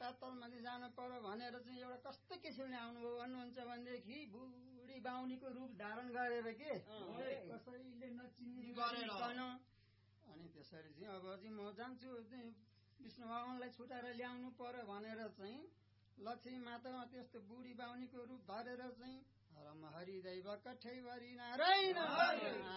पातलमाथि जानु पर्यो भनेर चाहिँ एउटा कस्तो किसिमले आउनुभयो भन्नुहुन्छ भनेदेखि बुढी बाहुनीको रूप धारण गरेर के कसैले नचिन्ने गरिकन अनि त्यसरी चाहिँ अब चाहिँ म जान्छु विष्णु भगवानलाई छुटाएर ल्याउनु पर्यो भनेर चाहिँ लक्ष्मी माता त्यस्तो बुढी बाहुनीको रूप धरेर चाहिँ हरिदैव कठैभरि नारायण